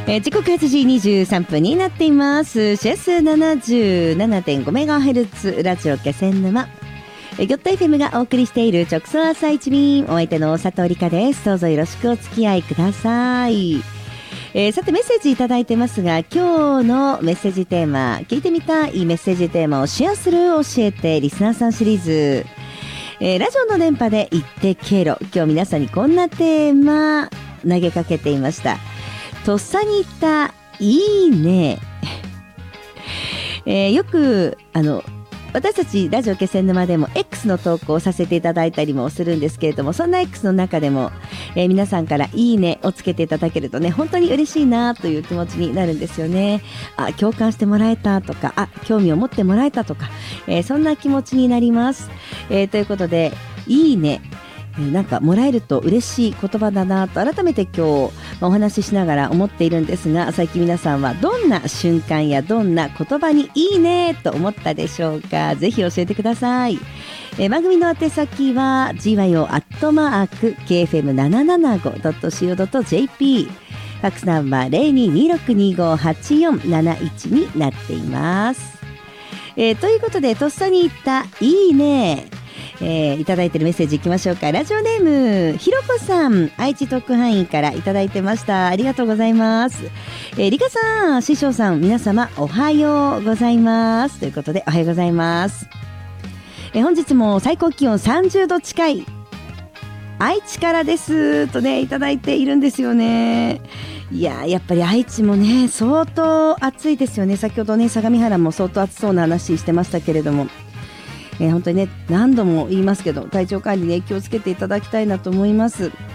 時刻8時23分になっています。CS77.5MHz ラジオ気仙沼ギョット FM がお送りしている直送朝一便、お相手の佐藤理香です。どうぞよろしくお付き合いください。さてメッセージいただいてますが、今日のメッセージテーマ、聞いてみたいメッセージテーマをシェアする教えてリスナーさんシリーズ、ラジオの電波で言って経路。今日皆さんにこんなテーマ投げかけていました。とっさに言ったいいねよく私たちラジオ気仙沼でも X の投稿をさせていただいたりもするんですけれども、そんな X の中でも、皆さんからいいねをつけていただけるとね、本当に嬉しいなという気持ちになるんですよね。共感してもらえたとか、興味を持ってもらえたとか、そんな気持ちになります。ということでいいね、なんかもらえると嬉しい言葉だなと改めて今日お話ししながら思っているんですが、最近皆さんはどんな瞬間やどんな言葉にいいねと思ったでしょうか。ぜひ教えてください。番組の宛先は gyo@kfm775.co.jp、 ファックスナンバー 0226258471 になっています。ということでとっさに言ったいいね、いただいているメッセージいきましょうか。ラジオネームひろこさん、愛知特派員からいただいてました。ありがとうございます。リカさん、師匠さん、皆様おはようございますということで、おはようございます。本日も最高気温30度近い愛知からですとね、いただいているんですよね。いや、やっぱり愛知もね相当暑いですよね。先ほどね相模原も相当暑そうな話してましたけれども、本当にね何度も言いますけど、体調管理ね気をつけていただきたいなと思います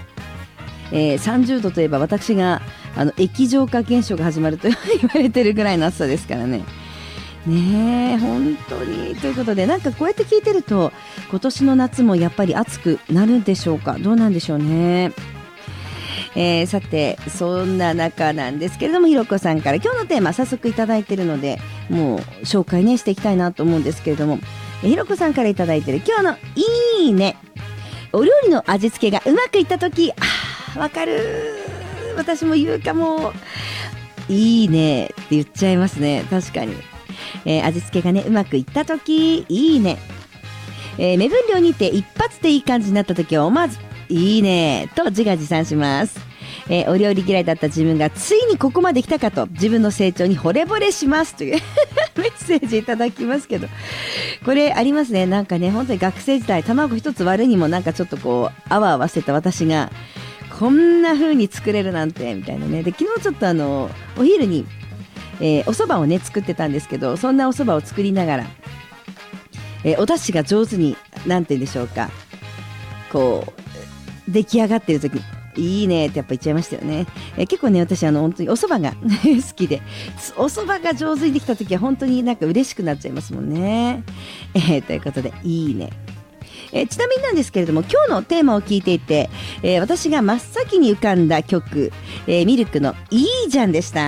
。30度といえば私が液状化現象が始まると言われてるぐらいの暑さですからね。ねえ本当に。ということで、なんかこうやって聞いてると今年の夏もやっぱり暑くなるんでしょうか。どうなんでしょうね。さてそんな中なんですけれども、ひろこさんから今日のテーマ早速いただいているので、もう紹介ねしていきたいなと思うんですけれども、ひろこさんからいただいている今日のいいね、お料理の味付けがうまくいった時、わかる、私も言うかも、いいねって言っちゃいますね。確かに、味付けがねうまくいった時いいね、目分量にて一発でいい感じになった時は思わずいいねと自画自賛します。お料理嫌いだった自分がついにここまで来たかと自分の成長に惚れ惚れしますというメッセージいただきますけど、これありますね。なんかね本当に学生時代卵一つ割るにもなんかちょっとこうあわあわしてた私がこんな風に作れるなんてみたいなね。で昨日ちょっとお昼に、お蕎麦をね作ってたんですけど、そんなお蕎麦を作りながら、お出汁が上手になんて言うんでしょうか、こう出来上がってる時いいねってやっぱ言っちゃいましたよね。結構ね私本当にお蕎麦が好きで、お蕎麦が上手にできた時は本当になんか嬉しくなっちゃいますもんね。ということでいいね。ちなみになんですけれども、今日のテーマを聞いていて、私が真っ先に浮かんだ曲、ミルクのいいじゃんでした。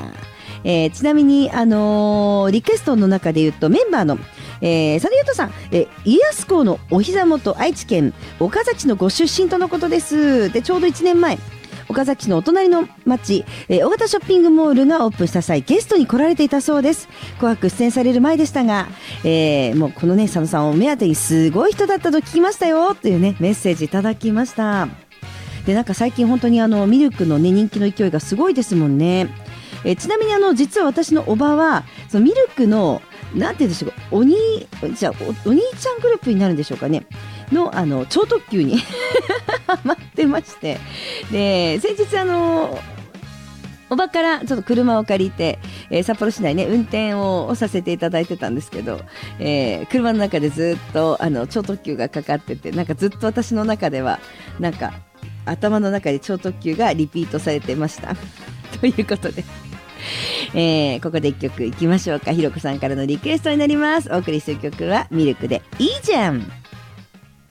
ちなみにリクエストの中で言うとメンバーの佐田優斗さん、家康公のお膝元愛知県岡崎市のご出身とのことです。でちょうど1年前岡崎市のお隣の町、大型ショッピングモールがオープンした際ゲストに来られていたそうです。紅白出演される前でしたが、もうこのね佐野さんを目当てにすごい人だったと聞きましたよというねメッセージいただきました。でなんか最近本当にミルクのね人気の勢いがすごいですもんね。ちなみに実は私のおばはそのミルクのなんて言うんでしょう、お兄ちゃんグループになるんでしょうかねの超特急にハマってまして、で先日おばからちょっと車を借りて、札幌市内ね運転をさせていただいてたんですけど、車の中でずっと超特急がかかってて、なんかずっと私の中ではなんか頭の中で超特急がリピートされてましたということで、ここで一曲いきましょうか。ひろこさんからのリクエストになります。お送りする曲はミルクでいいじゃん。